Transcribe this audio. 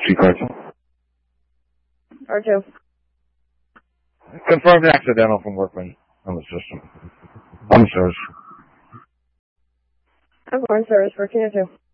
C-Cards. R2. Confirmed accidental from workman on the system. On the service. I'm on service for Tina 2.